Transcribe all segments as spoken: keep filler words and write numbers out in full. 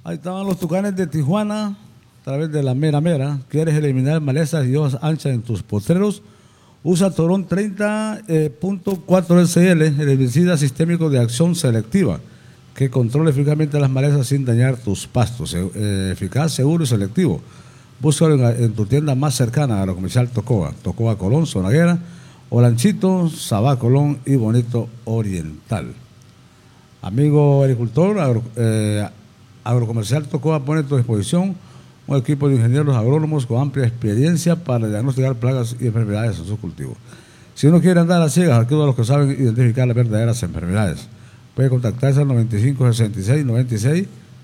Ahí estaban los Tucanes de Tijuana, a través de la mera mera. ¿Quieres eliminar malezas y hojas anchas en tus potreros? Usa Torón treinta punto cuatro S L, el herbicida sistémico de acción selectiva, que controla eficazmente las malezas sin dañar tus pastos. Eh, eficaz, seguro y selectivo. Búscalo en, en tu tienda más cercana a la comercial Tocoa, Tocoa Colón, Zonaguera, Olanchito, Sabá Colón y Bonito Oriental. Amigo agricultor, agro, eh, Agrocomercial Tocoa pone a tu disposición un equipo de ingenieros agrónomos con amplia experiencia para diagnosticar plagas y enfermedades en sus cultivos. Si uno quiere andar a ciegas, acude a los que saben identificar las verdaderas enfermedades. Puede contactarse al noventa y cinco sesenta y seis noventa y seis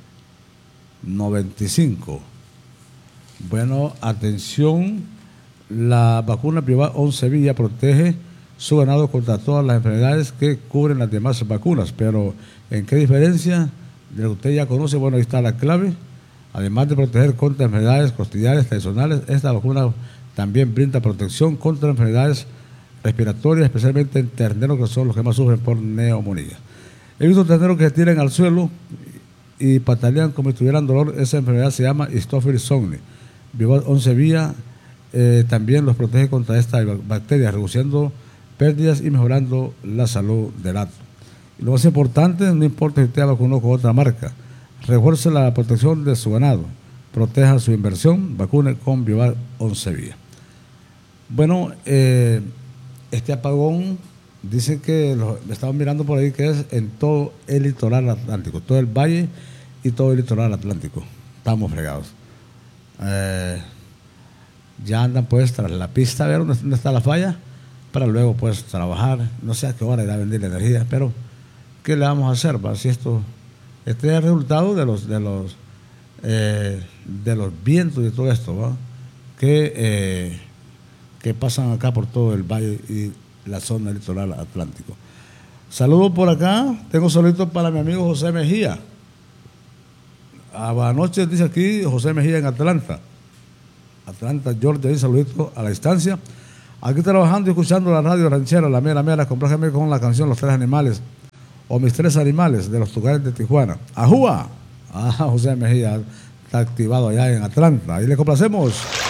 noventa y cinco. Bueno, atención, la vacuna privada Oncevilla protege su ganado contra todas las enfermedades que cubren las demás vacunas, pero ¿en qué diferencia de lo que usted ya conoce? Bueno, ahí está la clave. Además de proteger contra enfermedades costillares tradicionales, esta vacuna también brinda protección contra enfermedades respiratorias, especialmente en terneros, que son los que más sufren por neumonía. He visto terneros que se tiran al suelo y patalean como si tuvieran dolor. Esa enfermedad se llama Staphylococcus somni. Vivat Oncevilla eh, también los protege contra esta bacteria, reduciendo pérdidas y mejorando la salud del hato. Y lo más importante, no importa si usted vacunó con otra marca, refuerce la protección de su ganado, proteja su inversión, vacune con Vivat Oncevilla. Bueno, eh, este apagón, dicen que lo estamos mirando por ahí, que es en todo el litoral atlántico, todo el valle y todo el litoral atlántico. Estamos fregados. Eh, ya andan pues tras la pista a ver dónde, dónde está la falla, para luego pues trabajar. No sé a qué hora irá a vender la energía, pero ¿qué le vamos a hacer? ¿Va? Si esto, este es el resultado de los de los eh, de los vientos y todo esto, ¿va? Que, eh, que pasan acá por todo el valle y la zona litoral atlántico. Saludos por acá, tengo saludos para mi amigo José Mejía. Ah, buenas noches, dice aquí José Mejía en Atlanta. Atlanta, Georgia, un saludito a la distancia. Aquí trabajando y escuchando la radio ranchera, la mera mera, complájame con la canción Los Tres Animales, o Mis Tres Animales, de los Tucanes de Tijuana. ¡Ajúa! Ah, José Mejía está activado allá en Atlanta. Ahí le complacemos.